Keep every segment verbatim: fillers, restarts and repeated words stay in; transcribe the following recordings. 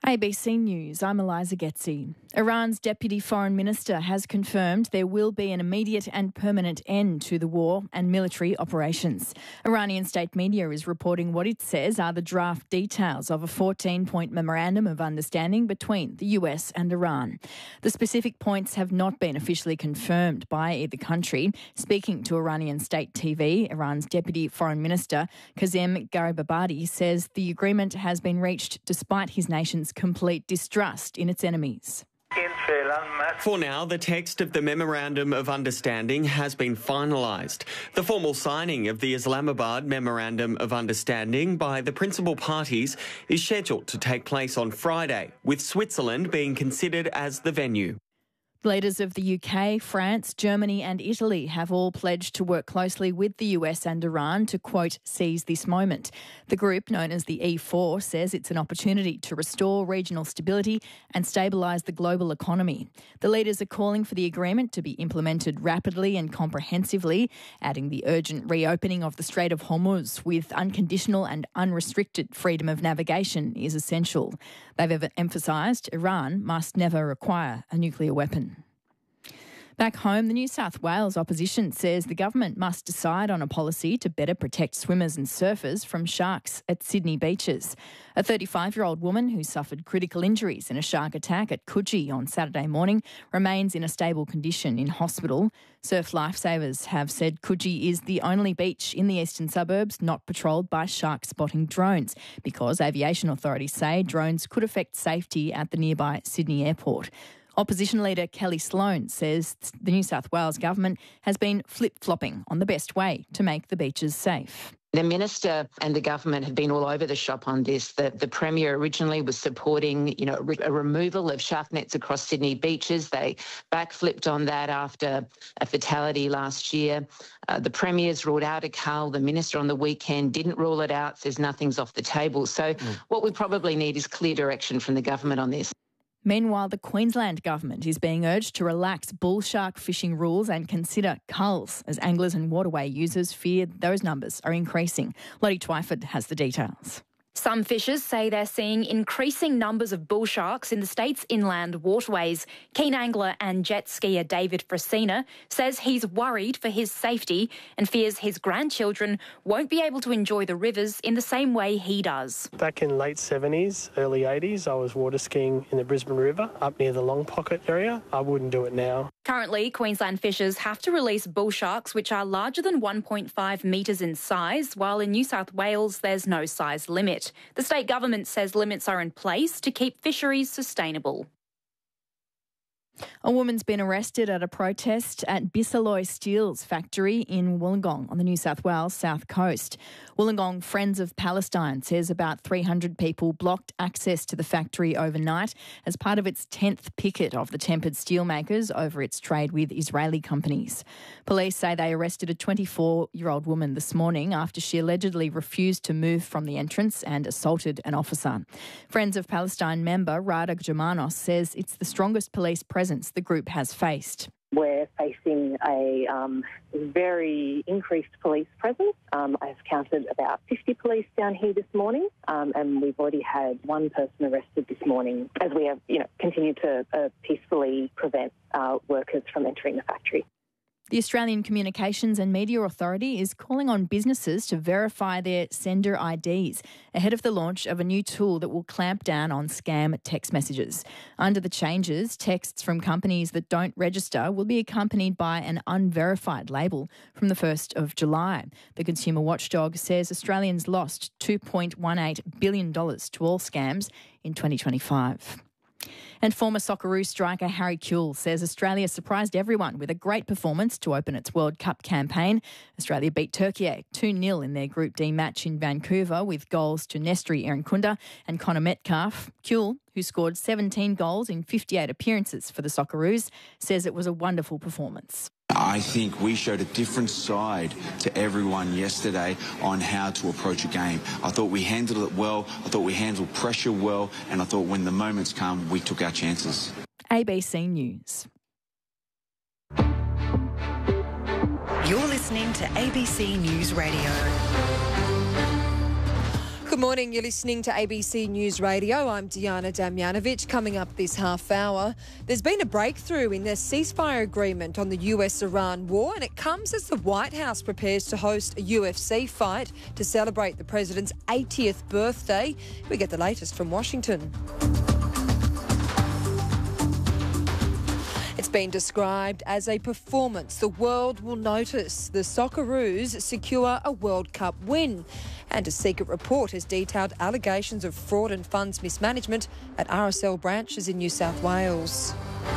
A B C News, I'm Eliza Getzi. Iran's Deputy Foreign Minister has confirmed there will be an immediate and permanent end to the war and military operations. Iranian state media is reporting what it says are the draft details of a fourteen-point memorandum of understanding between the U S and Iran. The specific points have not been officially confirmed by either country. Speaking to Iranian state T V, Iran's Deputy Foreign Minister Kazem Garibabadi says the agreement has been reached despite his nation's complete distrust in its enemies. For now, the text of the Memorandum of Understanding has been finalised. The formal signing of the Islamabad Memorandum of Understanding by the principal parties is scheduled to take place on Friday, with Switzerland being considered as the venue. Leaders of the U K, France, Germany and Italy have all pledged to work closely with the U S and Iran to, quote, seize this moment. The group, known as the E four, says it's an opportunity to restore regional stability and stabilise the global economy. The leaders are calling for the agreement to be implemented rapidly and comprehensively, adding the urgent reopening of the Strait of Hormuz with unconditional and unrestricted freedom of navigation is essential. They've emphasised Iran must never acquire a nuclear weapon. Back home, the New South Wales opposition says the government must decide on a policy to better protect swimmers and surfers from sharks at Sydney beaches. A thirty-five-year-old woman who suffered critical injuries in a shark attack at Coogee on Saturday morning remains in a stable condition in hospital. Surf lifesavers have said Coogee is the only beach in the eastern suburbs not patrolled by shark spotting drones because aviation authorities say drones could affect safety at the nearby Sydney airport. Opposition leader Kelly Sloan says the New South Wales government has been flip-flopping on the best way to make the beaches safe. The Minister and the government have been all over the shop on this. The, the Premier originally was supporting, you know, re- a removal of shark nets across Sydney beaches. They backflipped on that after a fatality last year. Uh, the Premier's ruled out a cull. The Minister on the weekend didn't rule it out, says nothing's off the table. So mm. what we probably need is clear direction from the government on this. Meanwhile, the Queensland government is being urged to relax bull shark fishing rules and consider culls as anglers and waterway users fear those numbers are increasing. Lottie Twyford has the details. Some fishers say they're seeing increasing numbers of bull sharks in the state's inland waterways. Keen angler and jet skier David Frasina says he's worried for his safety and fears his grandchildren won't be able to enjoy the rivers in the same way he does. Back in late seventies, early eighties, I was water skiing in the Brisbane River up near the Long Pocket area. I wouldn't do it now. Currently, Queensland fishers have to release bull sharks which are larger than one point five metres in size, while in New South Wales there's no size limit. The state government says limits are in place to keep fisheries sustainable. A woman's been arrested at a protest at Bisalloy Steel's factory in Wollongong on the New South Wales south coast. Wollongong Friends of Palestine says about three hundred people blocked access to the factory overnight as part of its tenth picket of the tempered steelmakers over its trade with Israeli companies. Police say they arrested a twenty-four-year-old woman this morning after she allegedly refused to move from the entrance and assaulted an officer. Friends of Palestine member Rada Germanos says it's the strongest police presence the group has faced. We're facing a um, very increased police presence. Um, I've counted about fifty police down here this morning, um, and we've already had one person arrested this morning as we have, you know, continued to uh, peacefully prevent uh, workers from entering the factory. The Australian Communications and Media Authority is calling on businesses to verify their sender I Ds ahead of the launch of a new tool that will clamp down on scam text messages. Under the changes, texts from companies that don't register will be accompanied by an unverified label from the first of July. The consumer watchdog says Australians lost two point one eight billion dollars to all scams in twenty twenty-five. And former Socceroo striker Harry Kewell says Australia surprised everyone with a great performance to open its World Cup campaign. Australia beat Turkey two nil in their Group D match in Vancouver with goals to Nestri Irankunda and Connor Metcalfe. Kewell, who scored seventeen goals in fifty-eight appearances for the Socceroos, says it was a wonderful performance. I think we showed a different side to everyone yesterday on how to approach a game. I thought we handled it well, I thought we handled pressure well, and I thought when the moments come, we took our chances. A B C News. You're listening to A B C News Radio. Good morning, you're listening to A B C News Radio. I'm Diana Damjanovic. Coming up this half hour, there's been a breakthrough in the ceasefire agreement on the U S Iran war, and it comes as the White House prepares to host a U F C fight to celebrate the president's eightieth birthday. We get the latest from Washington. It's been described as a performance the world will notice. The Socceroos secure a World Cup win. And a secret report has detailed allegations of fraud and funds mismanagement at R S L branches in New South Wales.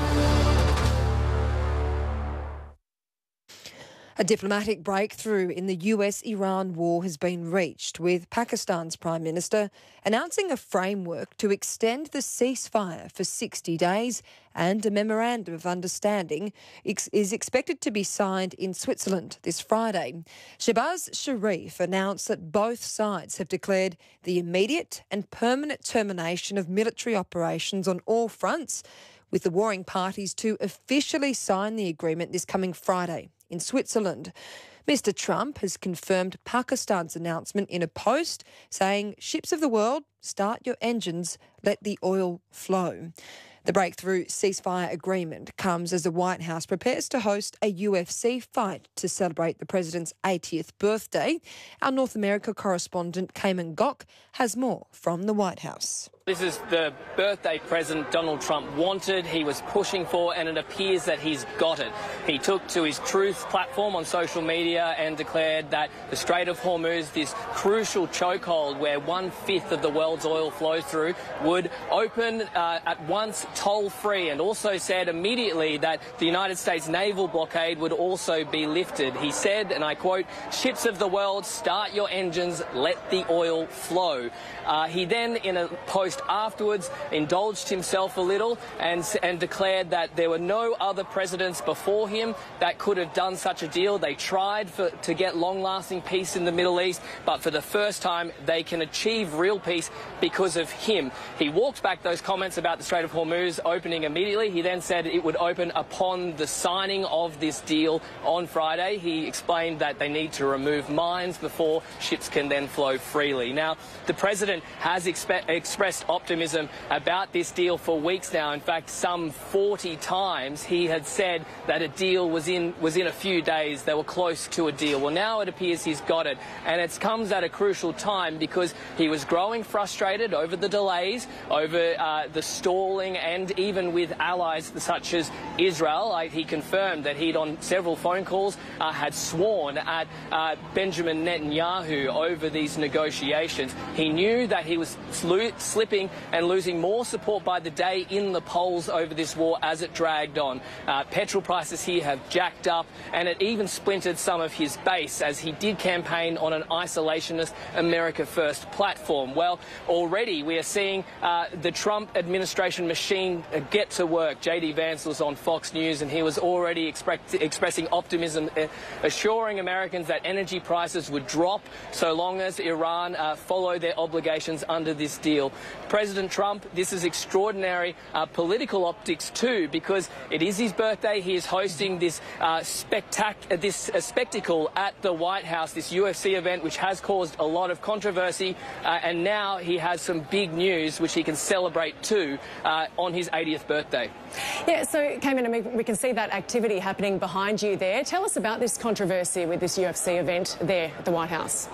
A diplomatic breakthrough in the U S Iran war has been reached, with Pakistan's Prime Minister announcing a framework to extend the ceasefire for sixty days, and a memorandum of understanding is expected to be signed in Switzerland this Friday. Shehbaz Sharif announced that both sides have declared the immediate and permanent termination of military operations on all fronts, with the warring parties to officially sign the agreement this coming Friday in Switzerland. Mister Trump has confirmed Pakistan's announcement in a post, saying, "Ships of the world, start your engines, let the oil flow." The breakthrough ceasefire agreement comes as the White House prepares to host a U F C fight to celebrate the president's eightieth birthday. Our North America correspondent, Cayman Gok, has more from the White House. This is the birthday President Donald Trump wanted, he was pushing for, and it appears that he's got it. He took to his Truth platform on social media and declared that the Strait of Hormuz, this crucial chokehold where one-fifth of the world's oil flows through, would open uh, at once toll-free, and also said immediately that the United States naval blockade would also be lifted. He said, and I quote, "Ships of the world, start your engines, let the oil flow." Uh, he then, in a post afterwards, indulged himself a little and, and declared that there were no other presidents before him that could have done such a deal. They tried for, to get long-lasting peace in the Middle East, but for the first time they can achieve real peace because of him. He walked back those comments about the Strait of Hormuz opening immediately. He then said it would open upon the signing of this deal on Friday. He explained that they need to remove mines before ships can then flow freely. Now, the president has expe- expressed optimism about this deal for weeks now. In fact, some forty times he had said that a deal was in was in a few days. They were close to a deal. Well, now it appears he's got it, and it comes at a crucial time because he was growing frustrated over the delays, over uh, the stalling, and even with allies such as Israel. Like, he confirmed that he'd on several phone calls uh, had sworn at uh, Benjamin Netanyahu over these negotiations. He knew that he was sl- slipping and losing more support by the day in the polls over this war as it dragged on. Uh, petrol prices here have jacked up, and it even splintered some of his base as he did campaign on an isolationist America First platform. Well, already we are seeing uh, the Trump administration machine uh, get to work. J D Vance was on Fox News, and he was already expect- expressing optimism, uh, assuring Americans that energy prices would drop so long as Iran uh, follow their obligations under this deal. President Trump, this is extraordinary uh, political optics too, because it is his birthday. He is hosting this uh, spectac- uh, this uh, spectacle at the White House, this U F C event, which has caused a lot of controversy, uh, and now he has some big news which he can celebrate too uh, on his eightieth birthday. Yeah, so Cayman, I mean, we can see that activity happening behind you there. Tell us about this controversy with this U F C event there at the White House.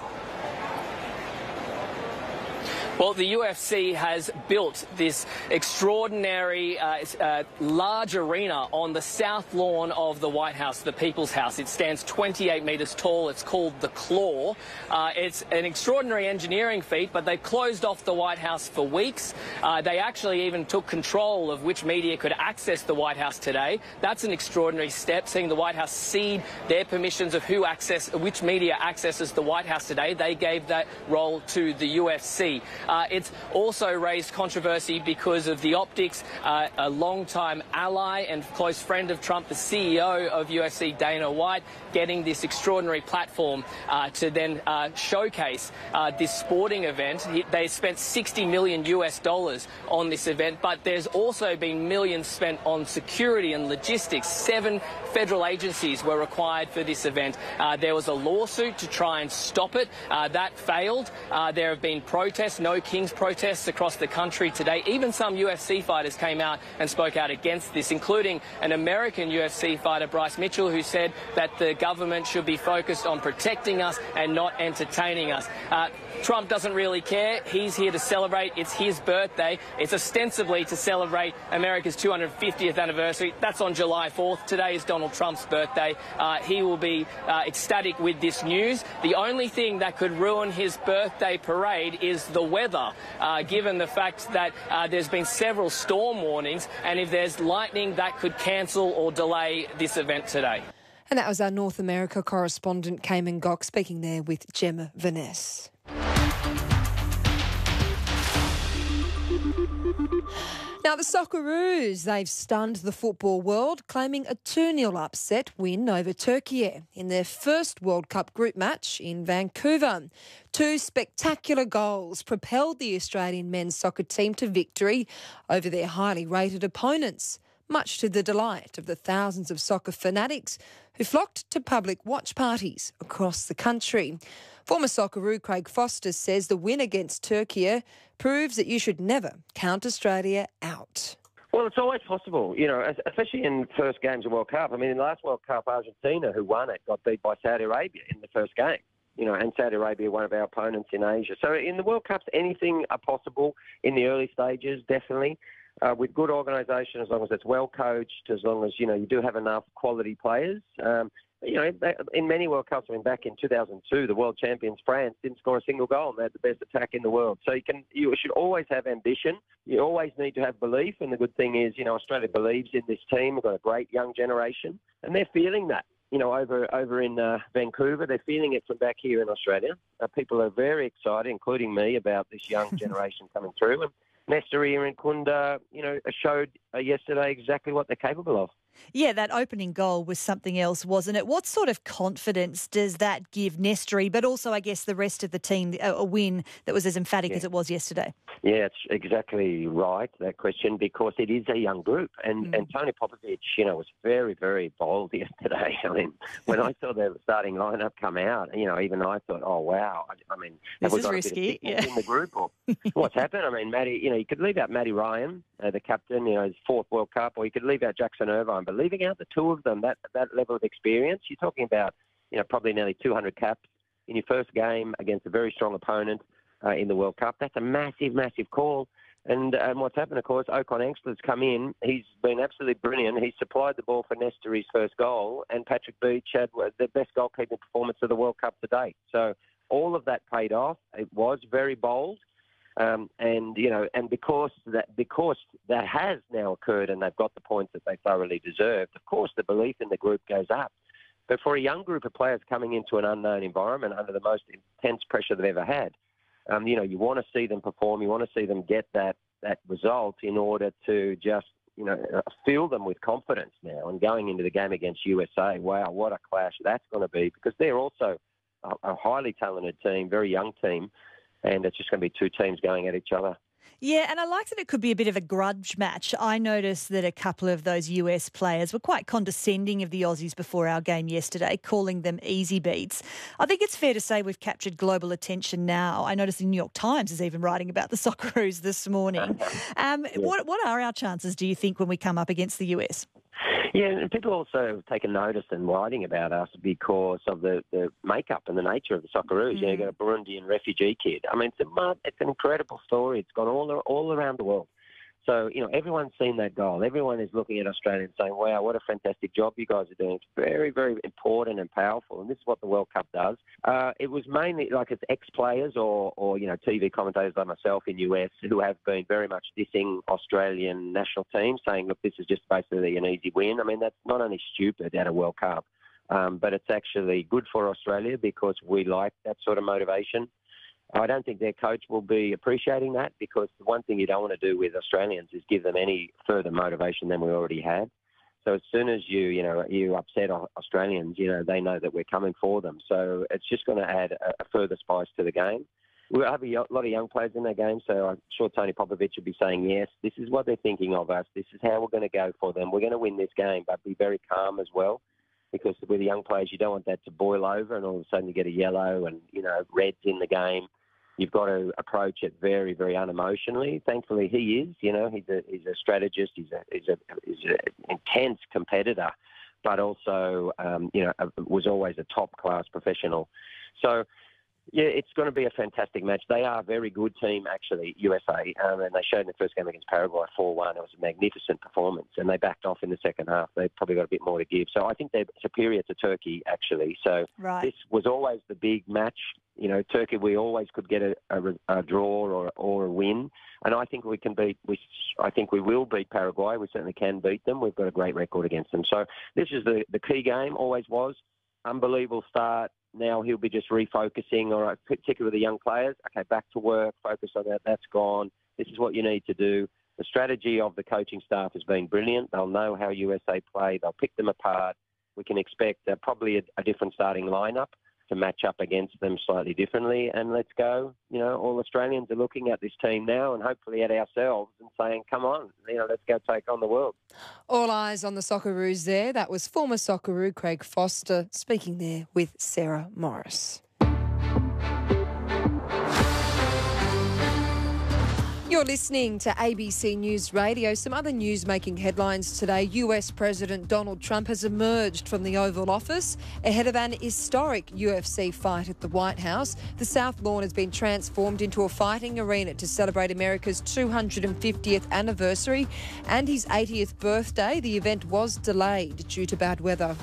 Well, the U F C has built this extraordinary uh, uh, large arena on the south lawn of the White House, the People's House. It stands twenty-eight metres tall. It's called the Claw. Uh, it's an extraordinary engineering feat, but they closed off the White House for weeks. Uh, they actually even took control of which media could access the White House today. That's an extraordinary step, seeing the White House cede their permissions of who access, which media accesses the White House today. They gave that role to the U F C. Uh, it's also raised controversy because of the optics. Uh, a long-time ally and close friend of Trump, the C E O of U F C, Dana White, getting this extraordinary platform uh, to then uh, showcase uh, this sporting event. He, they spent sixty million U S dollars on this event, but there's also been millions spent on security and logistics. Seven federal agencies were required for this event. Uh, there was a lawsuit to try and stop it. Uh, that failed. Uh, there have been protests, no Kings protests across the country today. Even some U F C fighters came out and spoke out against this, including an American U F C fighter, Bryce Mitchell, who said that the government should be focused on protecting us and not entertaining us. Uh, Trump doesn't really care. He's here to celebrate. It's his birthday. It's ostensibly to celebrate America's two hundred fiftieth anniversary. That's on July fourth. Today is Donald Trump's birthday. Uh, he will be uh, ecstatic with this news. The only thing that could ruin his birthday parade is the weather, uh, given the fact that uh, there's been several storm warnings, and if there's lightning, that could cancel or delay this event today. And that was our North America correspondent, Cayman Gok, speaking there with Gemma Vaness. Now, the Socceroos, they've stunned the football world, claiming a two nil upset win over Turkey in their first World Cup group match in Vancouver. Two spectacular goals propelled the Australian men's soccer team to victory over their highly rated opponents, much to the delight of the thousands of soccer fanatics who flocked to public watch parties across the country. Former Socceroo Craig Foster says the win against Turkey proves that you should never count Australia out. Well, it's always possible, you know, especially in first games of World Cup. I mean, in the last World Cup, Argentina, who won it, got beat by Saudi Arabia in the first game. You know, and Saudi Arabia, one of our opponents in Asia. So in the World Cups, anything are possible in the early stages, definitely. Uh, with good organisation, as long as it's well coached, as long as, you know, you do have enough quality players. Um, you know, in many World Cups, I mean, back in two thousand two, the world champions, France, didn't score a single goal, and they had the best attack in the world. So you can, you should always have ambition. You always need to have belief. And the good thing is, you know, Australia believes in this team. We've got a great young generation, and they're feeling that. You know, over over in uh, Vancouver, they're feeling it from back here in Australia. Uh, people are very excited, including me, about this young generation coming through. And Nestor and Kunda, you know, showed uh, yesterday exactly what they're capable of. Yeah, that opening goal was something else, wasn't it? What sort of confidence does that give Nestori, but also, I guess, the rest of the team, a win that was as emphatic yeah. as it was yesterday? Yeah, it's exactly right, that question, because it is a young group. And, mm. and Tony Popovic, you know, was very, very bold yesterday. I mean, when I saw the starting lineup come out, you know, even I thought, oh, wow. I, I mean, this have we is got risky. A bit of yeah. in the group? Or what's happened? I mean, Matty, you know, you could leave out Matty Ryan, uh, the captain, you know, his fourth World Cup, or you could leave out Jackson Irvine. But leaving out the two of them, that that level of experience, you're talking about, you know, probably nearly two hundred caps in your first game against a very strong opponent uh, in the World Cup. That's a massive, massive call. And um, what's happened, of course, Ocon Engstler's come in. He's been absolutely brilliant. He's supplied the ball for Nestori's first goal, and Patrick Beach had the best goalkeeping performance of the World Cup to date. So all of that paid off. It was very bold. Um, and, you know, and because that because that has now occurred and they've got the points that they thoroughly deserved, of course, the belief in the group goes up. But for a young group of players coming into an unknown environment under the most intense pressure they've ever had, um, you know, you want to see them perform. You want to see them get that, that result in order to just, you know, fill them with confidence now. And going into the game against U S A, wow, what a clash that's going to be, because they're also a, a highly talented team, very young team. And it's just going to be two teams going at each other. Yeah, and I like that it could be a bit of a grudge match. I noticed that a couple of those U S players were quite condescending of the Aussies before our game yesterday, calling them easy beats. I think it's fair to say we've captured global attention now. I noticed the New York Times is even writing about the Socceroos this morning. Um, yeah. What what are our chances, do you think, when we come up against the U S? Yeah, and people also have taken notice and writing about us because of the, the makeup and the nature of the Socceroos. Mm. You know, you've got a Burundian refugee kid. I mean, it's, a, it's an incredible story. It's gone all all around the world. So, you know, everyone's seen that goal. Everyone is looking at Australia and saying, wow, what a fantastic job you guys are doing. It's very, very important and powerful, and this is what the World Cup does. Uh, it was mainly like it's ex-players or, or, you know, T V commentators like myself in U S who have been very much dissing Australian national teams, saying, look, this is just basically an easy win. I mean, that's not only stupid at a World Cup, um, but it's actually good for Australia because we like that sort of motivation. I don't think their coach will be appreciating that, because the one thing you don't want to do with Australians is give them any further motivation than we already had. So as soon as you, you know, you upset Australians, you know, they know that we're coming for them. So it's just going to add a, a further spice to the game. We'll have a lot of young players in that game, so I'm sure Tony Popovich will be saying, yes, this is what they're thinking of us. This is how we're going to go for them. We're going to win this game, but be very calm as well, because with the young players, you don't want that to boil over and all of a sudden you get a yellow and, you know, reds in the game. You've got to approach it very, very unemotionally. Thankfully, he is. You know, he's a he's a strategist. He's a he's a he's an intense competitor, but also um, you know was always a top class professional. So yeah, it's going to be a fantastic match. They are a very good team, actually, U S A, um, and they showed in the first game against Paraguay four one. It was a magnificent performance, and they backed off in the second half. They've probably got a bit more to give. So I think they're superior to Turkey, actually. So right. This was always the big match. You know, Turkey, we always could get a, a, a draw or or a win, and I think we can beat. We, I think we will beat Paraguay. We certainly can beat them. We've got a great record against them. So this is the the key game. Always was. Unbelievable start. Now he'll be just refocusing, all right, particularly with the young players. Okay, back to work. Focus on that. That's gone. This is what you need to do. The strategy of the coaching staff has been brilliant. They'll know how U S A play. They'll pick them apart. We can expect uh, probably a, a different starting lineup to match up against them slightly differently, and let's go. You know, all Australians are looking at this team now and hopefully at ourselves and saying, come on, you know, let's go take on the world. All eyes on the Socceroos there. That was former Socceroo Craig Foster speaking there with Sarah Morris. You're listening to A B C News Radio. Some other news making headlines today. U S President Donald Trump has emerged from the Oval Office ahead of an historic U F C fight at the White House. The South Lawn has been transformed into a fighting arena to celebrate America's two hundred fiftieth anniversary and his eightieth birthday. The event was delayed due to bad weather.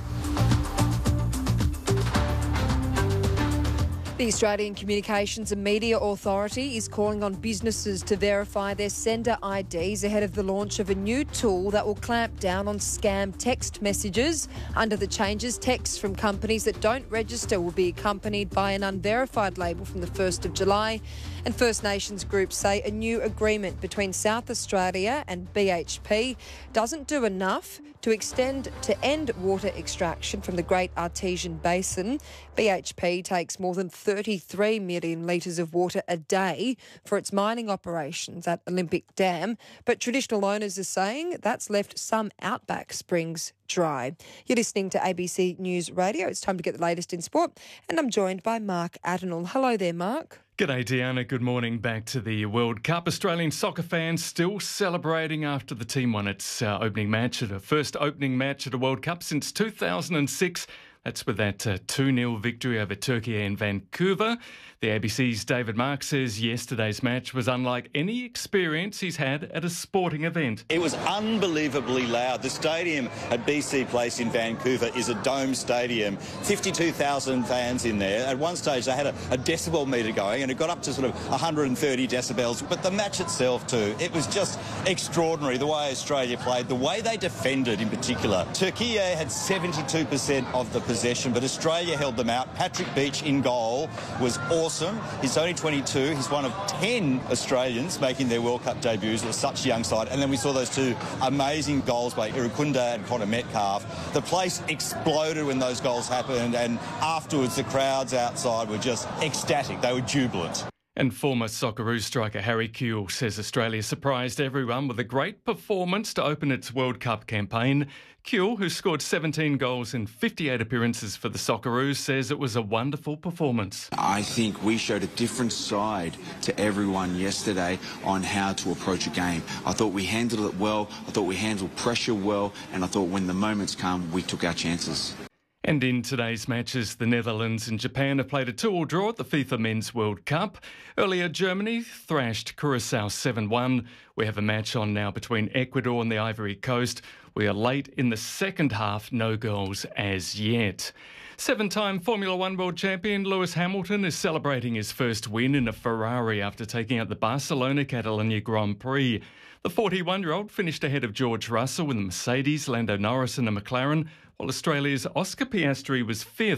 The Australian Communications and Media Authority is calling on businesses to verify their sender I Ds ahead of the launch of a new tool that will clamp down on scam text messages. Under the changes, texts from companies that don't register will be accompanied by an unverified label from the first of July. And First Nations groups say a new agreement between South Australia and B H P doesn't do enough to extend to end water extraction from the Great Artesian Basin. B H P takes more than thirty-three million litres of water a day for its mining operations at Olympic Dam, but traditional owners are saying that's left some outback springs dry. You're listening to A B C News Radio. It's time to get the latest in sport, and I'm joined by Mark Adenall. Hello there, Mark. G'day, Deanna. Good morning. Back to the World Cup. Australian soccer fans still celebrating after the team won its uh, opening match at a first opening match at a World Cup since two thousand six. That's with that uh, two nil victory over Turkey in Vancouver. The A B C's David Mark says yesterday's match was unlike any experience he's had at a sporting event. It was unbelievably loud. The stadium at B C Place in Vancouver is a dome stadium. fifty-two thousand fans in there. At one stage they had a, a decibel meter going and it got up to sort of one hundred thirty decibels. But the match itself too, it was just extraordinary the way Australia played, the way they defended in particular. Turkey had seventy-two percent of the possession, but Australia held them out. Patrick Beach in goal was awesome. He's only twenty-two. He's one of ten Australians making their World Cup debuts with such a young side. And then we saw those two amazing goals by Irukunda and Connor Metcalf. The place exploded when those goals happened, and afterwards the crowds outside were just ecstatic. They were jubilant. And former Socceroos striker Harry Kewell says Australia surprised everyone with a great performance to open its World Cup campaign. Kewell, who scored seventeen goals in fifty-eight appearances for the Socceroos, says it was a wonderful performance. I think we showed a different side to everyone yesterday on how to approach a game. I thought we handled it well, I thought we handled pressure well, and I thought when the moments come, we took our chances. And in today's matches, the Netherlands and Japan have played a two-all draw at the FIFA Men's World Cup. Earlier, Germany thrashed Curacao seven one. We have a match on now between Ecuador and the Ivory Coast. We are late in the second half, no goals as yet. Seven-time Formula One world champion Lewis Hamilton is celebrating his first win in a Ferrari after taking out the Barcelona Catalunya Grand Prix. The forty-one-year-old finished ahead of George Russell with a Mercedes, Lando Norris and a McLaren, while Australia's Oscar Piastri was fifth.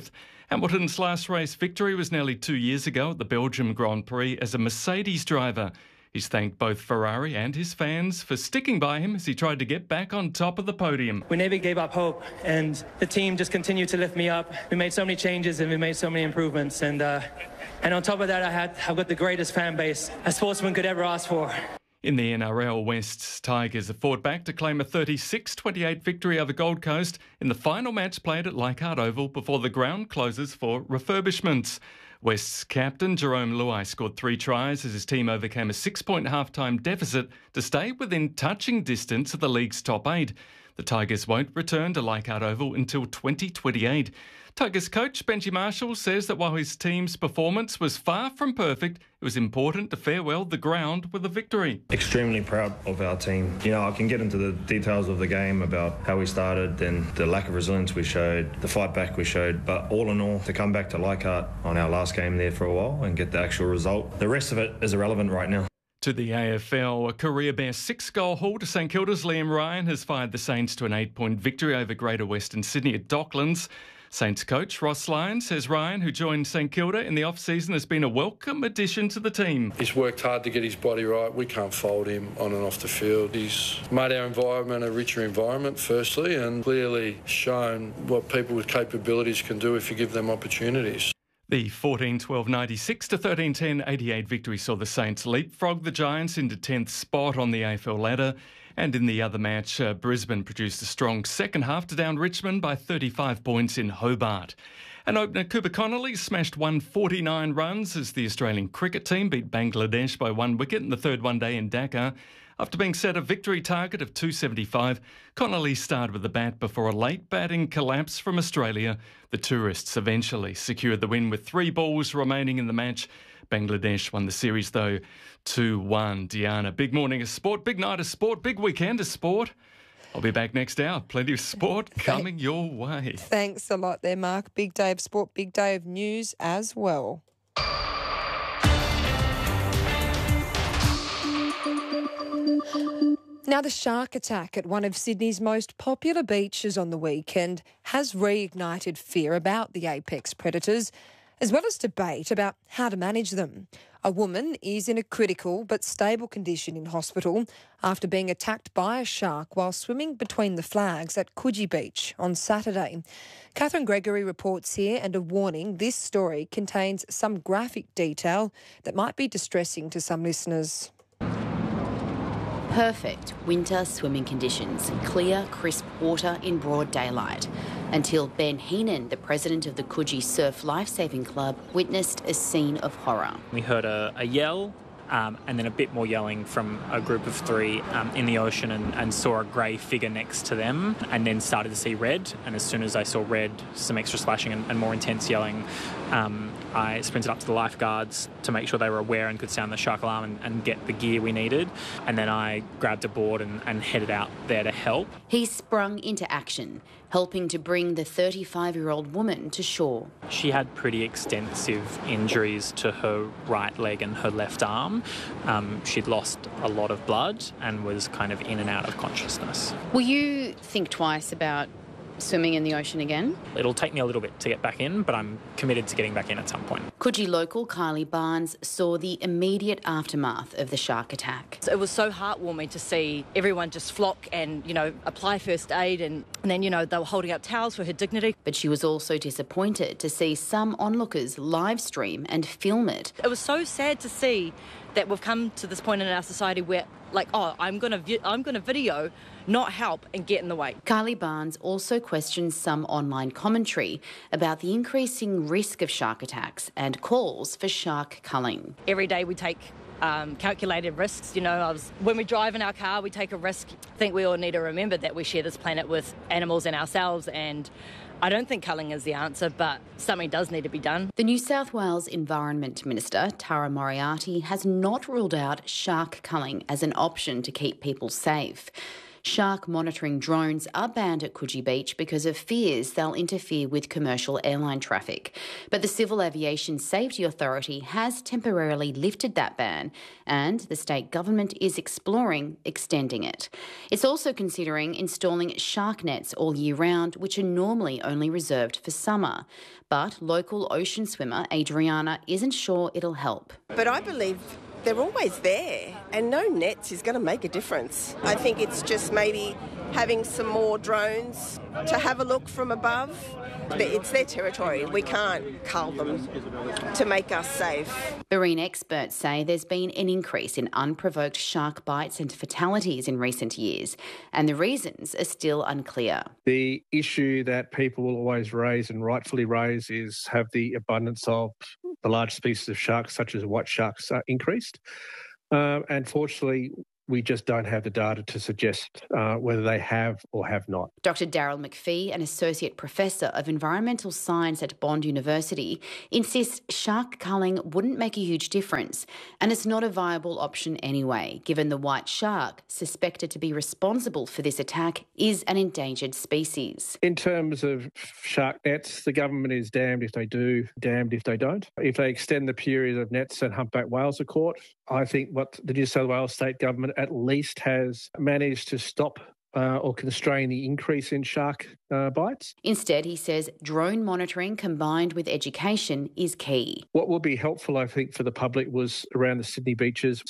Hamilton's last race victory was nearly two years ago at the Belgium Grand Prix as a Mercedes driver. He's thanked both Ferrari and his fans for sticking by him as he tried to get back on top of the podium. We never gave up hope, and the team just continued to lift me up. We made so many changes and we made so many improvements, and uh, and on top of that, I had I've got the greatest fan base a sportsman could ever ask for. In the N R L, West's Tigers have fought back to claim a thirty-six twenty-eight victory over Gold Coast in the final match played at Leichhardt Oval before the ground closes for refurbishments. West's captain Jerome Luai scored three tries as his team overcame a six-point half-time deficit to stay within touching distance of the league's top eight. The Tigers won't return to Leichhardt Oval until twenty twenty-eight. Tigers coach Benji Marshall says that while his team's performance was far from perfect, it was important to farewell the ground with a victory. Extremely proud of our team. You know, I can get into the details of the game about how we started and the lack of resilience we showed, the fight back we showed, but all in all, to come back to Leichhardt on our last game there for a while and get the actual result, the rest of it is irrelevant right now. To the A F L, a career best six-goal haul to St Kilda's Liam Ryan has fired the Saints to an eight-point victory over Greater Western Sydney at Docklands. Saints coach Ross Lyon says Ryan, who joined St Kilda in the off-season, has been a welcome addition to the team. He's worked hard to get his body right. We can't fault him on and off the field. He's made our environment a richer environment, firstly, and clearly shown what people with capabilities can do if you give them opportunities. The fourteen twelve ninety-six to thirteen ten eighty-eight victory saw the Saints leapfrog the Giants into tenth spot on the A F L ladder. And in the other match, uh, Brisbane produced a strong second half to down Richmond by thirty-five points in Hobart. And opener Cooper Connolly smashed one hundred forty-nine runs as the Australian cricket team beat Bangladesh by one wicket in the third one day in Dhaka. After being set a victory target of two hundred seventy-five, Connolly started with the bat before a late batting collapse from Australia. The tourists eventually secured the win with three balls remaining in the match. Bangladesh won the series, though, two one. Diana, big morning of sport, big night of sport, big weekend of sport. I'll be back next hour. Plenty of sport coming your way. Thanks a lot there, Mark. Big day of sport, big day of news as well. Now, the shark attack at one of Sydney's most popular beaches on the weekend has reignited fear about the apex predators, as well as debate about how to manage them. A woman is in a critical but stable condition in hospital after being attacked by a shark while swimming between the flags at Coogee Beach on Saturday. Catherine Gregory reports here, and a warning: this story contains some graphic detail that might be distressing to some listeners. Perfect winter swimming conditions, clear, crisp water in broad daylight, until Ben Heenan, the president of the Coogee Surf Lifesaving Club, witnessed a scene of horror. We heard a, a yell um, and then a bit more yelling from a group of three um, in the ocean, and, and saw a grey figure next to them, and then started to see red. And as soon as I saw red, some extra splashing and, and more intense yelling, um, I sprinted up to the lifeguards to make sure they were aware and could sound the shark alarm and, and get the gear we needed. And then I grabbed a board and, and headed out there to help. He sprung into action, helping to bring the thirty-five-year-old woman to shore. She had pretty extensive injuries to her right leg and her left arm. Um, she'd lost a lot of blood and was kind of in and out of consciousness. Will you think twice about swimming in the ocean again? It'll take me a little bit to get back in, but I'm committed to getting back in at some point. Coogee local Kylie Barnes saw the immediate aftermath of the shark attack. It was so heartwarming to see everyone just flock and, you know, apply first aid, and, and then, you know, they were holding up towels for her dignity. But she was also disappointed to see some onlookers live stream and film it. It was so sad to see that we've come to this point in our society where, like, oh, I'm going to vi- I'm going to video, not help, and get in the way. Kylie Barnes also questions some online commentary about the increasing risk of shark attacks and calls for shark culling. Every day we take um, calculated risks. You know, I was, when we drive in our car, we take a risk. I think we all need to remember that we share this planet with animals and ourselves, and I don't think culling is the answer, but something does need to be done. The New South Wales Environment Minister, Tara Moriarty, has not ruled out shark culling as an option to keep people safe. Shark monitoring drones are banned at Coogee Beach because of fears they'll interfere with commercial airline traffic. But the Civil Aviation Safety Authority has temporarily lifted that ban, and the state government is exploring extending it. It's also considering installing shark nets all year round, which are normally only reserved for summer. But local ocean swimmer Adriana isn't sure it'll help. But I believe they're always there, and no nets is going to make a difference. I think it's just maybe having some more drones to have a look from above. It's their territory. We can't cull them to make us safe. Marine experts say there's been an increase in unprovoked shark bites and fatalities in recent years, and the reasons are still unclear. The issue that people will always raise, and rightfully raise, is have the abundance of the large species of sharks, such as white sharks, uh, increased. Uh, and fortunately, we just don't have the data to suggest uh, whether they have or have not. Doctor Daryl McPhee, an Associate Professor of Environmental Science at Bond University, insists shark culling wouldn't make a huge difference, and it's not a viable option anyway, given the white shark, suspected to be responsible for this attack, is an endangered species. In terms of shark nets, the government is damned if they do, damned if they don't. If they extend the period of nets and humpback whales are caught, I think what the New South Wales state government at least has managed to stop uh, or constrain the increase in shark uh, bites. Instead, he says drone monitoring combined with education is key. What will be helpful, I think, for the public was around the Sydney beaches.